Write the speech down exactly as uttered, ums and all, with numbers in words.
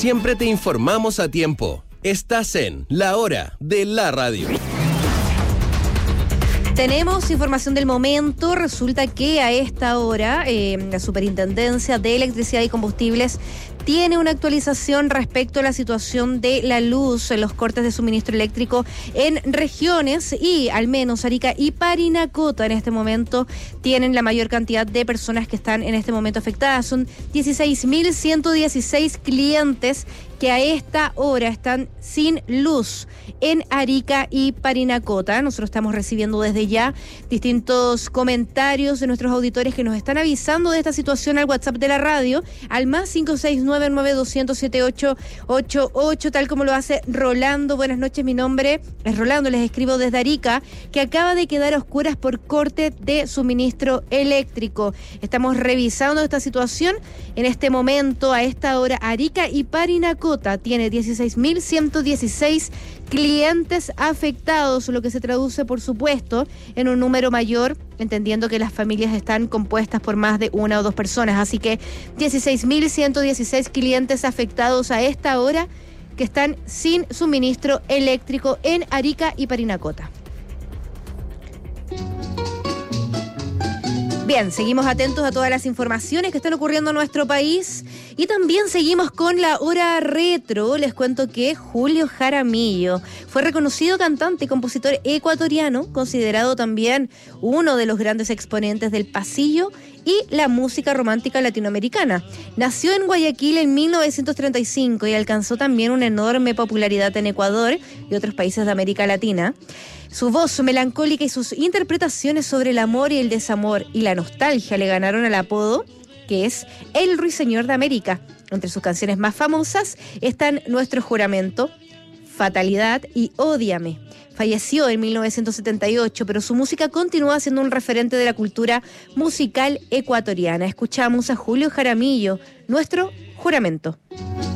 siempre te informamos a tiempo. Estás en La Hora de la Radio. Tenemos información del momento. Resulta que a esta hora eh, la Superintendencia de Electricidad y Combustibles tiene una actualización respecto a la situación de la luz en los cortes de suministro eléctrico en regiones, y al menos Arica y Parinacota en este momento tienen la mayor cantidad de personas que están en este momento afectadas. Son dieciséis mil ciento dieciséis clientes que a esta hora están sin luz en Arica y Parinacota. Nosotros estamos recibiendo desde ya distintos comentarios de nuestros auditores que nos están avisando de esta situación al WhatsApp de la radio, al más cinco seis nueve nueve dos cero cero siete ocho ocho ocho, tal como lo hace Rolando. Buenas noches, mi nombre es Rolando, les escribo desde Arica, que acaba de quedar a oscuras por corte de suministro eléctrico. Estamos revisando esta situación. En este momento, a esta hora, Arica y Parinacota tiene dieciséis mil ciento dieciséis clientes afectados, lo que se traduce, por supuesto, en un número mayor, entendiendo que las familias están compuestas por más de una o dos personas. Así que dieciséis mil ciento dieciséis clientes afectados a esta hora que están sin suministro eléctrico en Arica y Parinacota. Bien, seguimos atentos a todas las informaciones que están ocurriendo en nuestro país y también seguimos con la hora retro. Les cuento que Julio Jaramillo fue reconocido cantante y compositor ecuatoriano, considerado también uno de los grandes exponentes del pasillo y la música romántica latinoamericana. Nació en Guayaquil en mil novecientos treinta y cinco y alcanzó también una enorme popularidad en Ecuador y otros países de América Latina. Su voz melancólica y sus interpretaciones sobre el amor y el desamor y la nostalgia le ganaron el apodo que es el Ruiseñor de América. Entre sus canciones más famosas están Nuestro Juramento, Fatalidad y Ódiame. Falleció en mil novecientos setenta y ocho, pero su música continúa siendo un referente de la cultura musical ecuatoriana. Escuchamos a Julio Jaramillo, Nuestro Juramento.